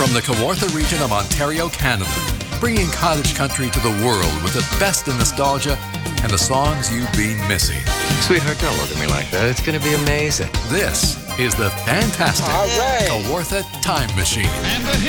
From the Kawartha region of Ontario, Canada, bringing cottage country to the world with the best in nostalgia and the songs you've been missing. Sweetheart, don't look at me like that. It's going to be amazing. This is the fantastic Kawartha Time Machine.